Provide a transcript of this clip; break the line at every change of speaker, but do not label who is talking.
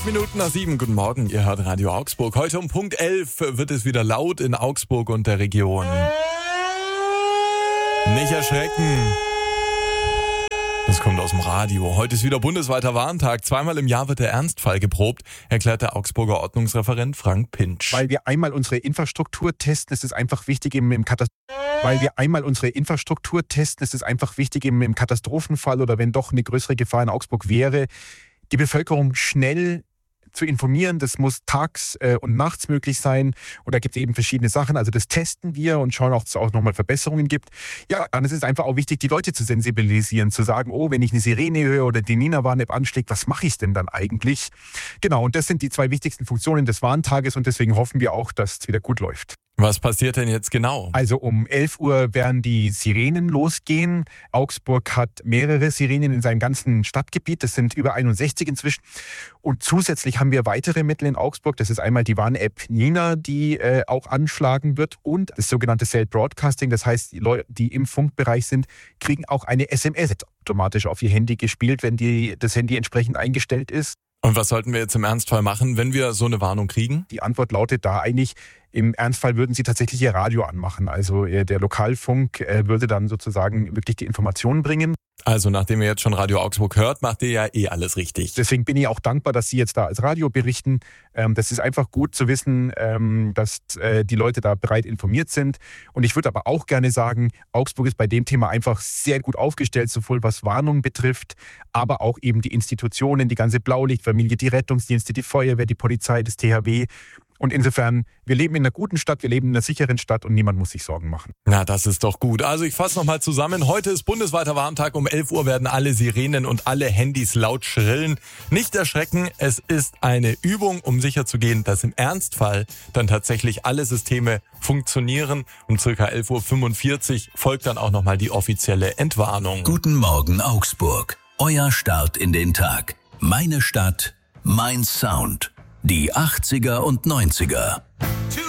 Minuten nach 7, guten Morgen, ihr hört Radio Augsburg. Heute um Punkt 11 wird es wieder laut in Augsburg und der Region. Nicht erschrecken. Das kommt aus dem Radio. Heute ist wieder bundesweiter Warntag. Zweimal im Jahr wird der Ernstfall geprobt, erklärt der Augsburger Ordnungsreferent Frank Pintsch.
Weil wir einmal unsere Infrastruktur testen, ist es einfach wichtig im Katastrophenfall oder wenn doch eine größere Gefahr in Augsburg wäre, die Bevölkerung schnell zu informieren. Das muss tags und nachts möglich sein. Und da gibt es eben verschiedene Sachen. Also das testen wir und schauen, ob es auch nochmal Verbesserungen gibt. Ja, dann ist es einfach auch wichtig, die Leute zu sensibilisieren, zu sagen, oh, wenn ich eine Sirene höre oder die Nina-Warn-App anschlägt, was mache ich denn dann eigentlich? Genau, und das sind die zwei wichtigsten Funktionen des Warntages und deswegen hoffen wir auch, dass es wieder gut läuft.
Was passiert denn jetzt genau?
Also um 11 Uhr werden die Sirenen losgehen. Augsburg hat mehrere Sirenen in seinem ganzen Stadtgebiet. Das sind über 61 inzwischen. Und zusätzlich haben wir weitere Mittel in Augsburg. Das ist einmal die Warn-App Nina, die auch anschlagen wird. Und das sogenannte Cell Broadcasting. Das heißt, die Leute, die im Funkbereich sind, kriegen auch eine SMS automatisch auf ihr Handy gespielt, wenn das Handy entsprechend eingestellt ist.
Und was sollten wir jetzt im Ernstfall machen, wenn wir so eine Warnung kriegen?
Die Antwort lautet da eigentlich, im Ernstfall würden Sie tatsächlich Ihr Radio anmachen. Also der Lokalfunk würde dann sozusagen wirklich die Informationen bringen.
Also nachdem ihr jetzt schon Radio Augsburg hört, macht ihr ja alles richtig.
Deswegen bin ich auch dankbar, dass Sie jetzt da als Radio berichten. Das ist einfach gut zu wissen, dass die Leute da bereit informiert sind. Und ich würde aber auch gerne sagen, Augsburg ist bei dem Thema einfach sehr gut aufgestellt, sowohl was Warnungen betrifft, aber auch eben die Institutionen, die ganze Blaulichtfamilie, die Rettungsdienste, die Feuerwehr, die Polizei, das THW. Und insofern, wir leben in einer guten Stadt, wir leben in einer sicheren Stadt und niemand muss sich Sorgen machen.
Na, das ist doch gut. Also ich fasse nochmal zusammen. Heute ist bundesweiter Warntag. Um 11 Uhr werden alle Sirenen und alle Handys laut schrillen. Nicht erschrecken, es ist eine Übung, um sicherzugehen, dass im Ernstfall dann tatsächlich alle Systeme funktionieren. Um ca. 11.45 Uhr folgt dann auch nochmal die offizielle Entwarnung.
Guten Morgen Augsburg. Euer Start in den Tag. Meine Stadt, mein Sound. Die 80er und 90er.